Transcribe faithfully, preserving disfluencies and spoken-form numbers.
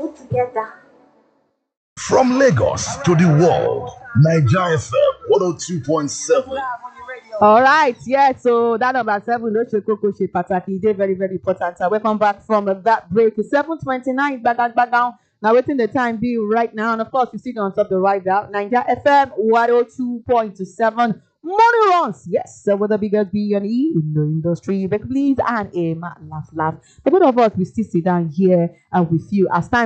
all together. From Lagos to the world, Niger F M one oh two point seven. All right, yeah, so that number seven, no Shekoko She Pataki, they very, very important. Uh, welcome back from uh, that break. seven twenty-nine, back and back down. Now, waiting the time be right now. And of course, you see it on top the right now. Niger F M one oh two point seven. Money runs, yes, uh, with the biggest B and E in the industry. But please, and a laugh, laugh. The both of us, we still sit down here and with you as time.